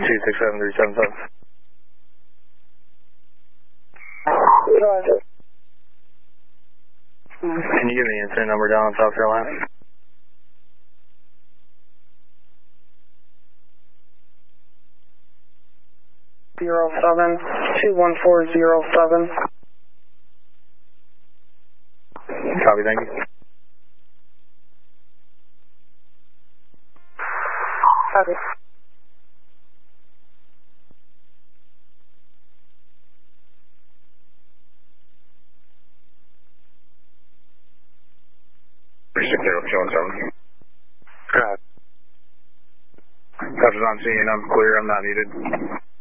267-377. Roger. Can you give me the incident number down in South Carolina? 21407. Copy, thank you. Copy. Touches on scene, I'm clear, I'm not needed.